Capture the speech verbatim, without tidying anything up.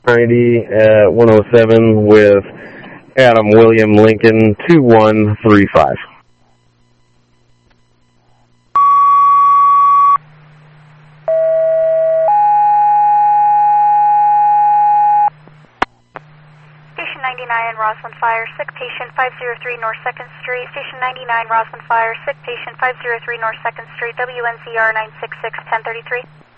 ninety at one oh seven with Adam William Lincoln two one three five. Station ninety-nine, Roslyn Fire, sick patient five oh three North second Street. Station ninety-nine, Roslyn Fire, sick patient five oh three North second Street, W N Z R nine six six, ten thirty-three.